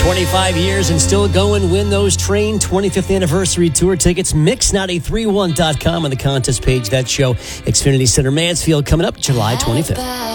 25 years and still going. Win those Train 25th Anniversary Tour tickets. Mix931.com on the contest page. That show, Xfinity Center Mansfield, coming up July 25th.